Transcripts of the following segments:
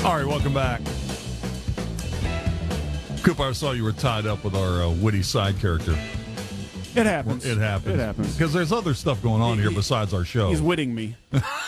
All right, welcome back. Coop, I saw you were tied up with our witty side character. It happens. It happens. It happens. Because there's other stuff going on here besides our show. He's witting me.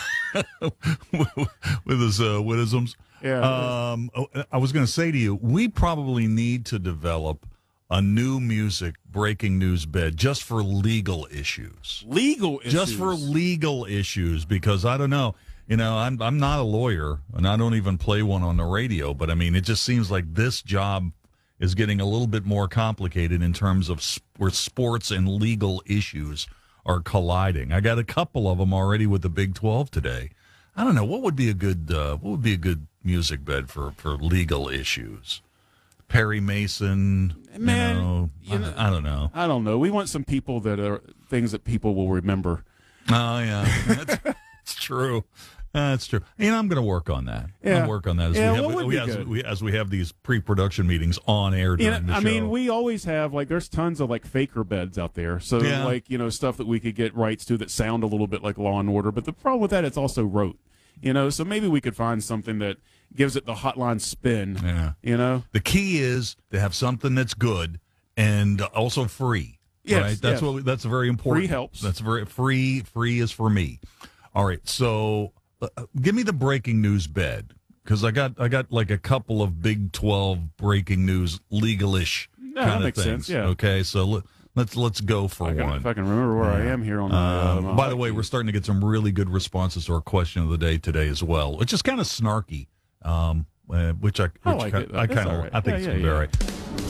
With his wittisms. Yeah. I was going to say to you, we probably need to develop a new music breaking news bed just for legal issues. Legal issues? Just for legal issues, because I don't know. You know, I'm not a lawyer, and I don't even play one on the radio, but, I mean, it just seems like this job is getting a little bit more complicated in terms of where sports and legal issues are colliding. I got a couple of them already with the Big 12 today. I don't know, what would be a good music bed for legal issues? Perry Mason, Man, I don't know. I don't know. We want some people that are things that people will remember. Oh, yeah. That's true. That's true. And I'm going to work on that. Yeah. I'll work on that as we have these pre-production meetings on air during the show. I mean, we always have, like, there's tons of, like, faker beds out there. So, like, stuff that we could get rights to that sound a little bit like Law and Order. But the problem with that, it's also rote. So maybe we could find something that gives it the hotline spin. Yeah. The key is to have something that's good and also free. Yes, right? That's very important. Free helps. That's very free. Free is for me. All right. So give me the breaking news bed, because I got like a couple of Big 12 breaking news legal-ish kind of things. Sense, yeah. Okay. So let's go for one. If I can remember where I am here on. By the way, we're starting to get some really good responses to our question of the day today as well, which is kind of snarky, which I think it's going to be all right.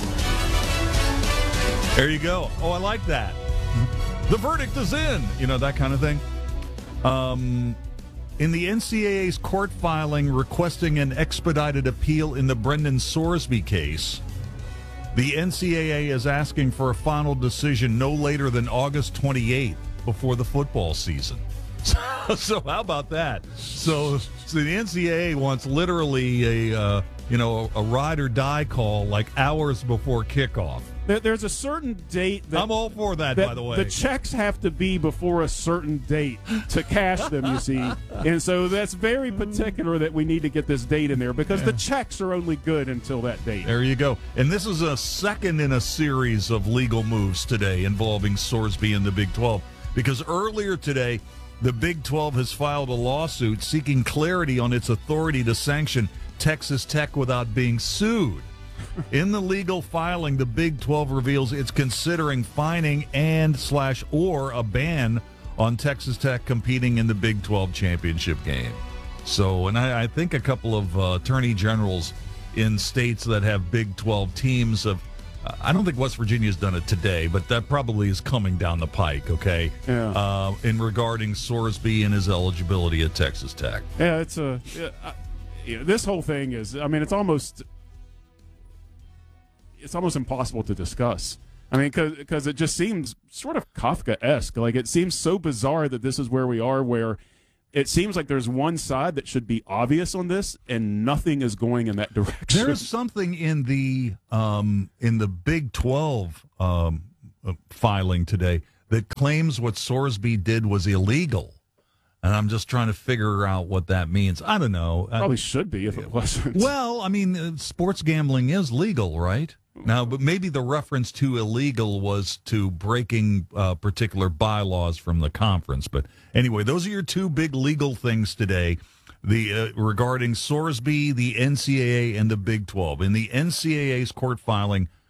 There you go. Oh, I like that. The verdict is in. That kind of thing. In the NCAA's court filing requesting an expedited appeal in the Brendan Sorsby case, the NCAA is asking for a final decision no later than August 28th before the football season. So how about that? So the NCAA wants literally a ride or die call like hours before kickoff. There's a certain date that I'm all for that, by the way. The checks have to be before a certain date to cash them, you see. And so that's very particular that we need to get this date in there, because the checks are only good until that date. There you go. And this is a second in a series of legal moves today involving Sorsby and the Big 12, because earlier today, the Big 12 has filed a lawsuit seeking clarity on its authority to sanction Texas Tech without being sued. In the legal filing, the Big 12 reveals it's considering fining or a ban on Texas Tech competing in the Big 12 championship game. So, and I think a couple of attorney generals in states that have Big 12 teams have, I don't think West Virginia's done it today, but that probably is coming down the pike, okay? Yeah. In regarding Sorsby and his eligibility at Texas Tech. Yeah, this whole thing is, it's almost impossible to discuss. Because it just seems sort of Kafka-esque. Like, it seems so bizarre that this is where we are, where it seems like there's one side that should be obvious on this, and nothing is going in that direction. There's something in the Big 12 filing today that claims what Sorsby did was illegal. And I'm just trying to figure out what that means. I don't know. Probably should be if it wasn't. Well, sports gambling is legal, right? Now, but maybe the reference to illegal was to breaking particular bylaws from the conference. But anyway, those are your two big legal things today. Regarding Sorsby, the NCAA, and the Big 12. In the NCAA's court filing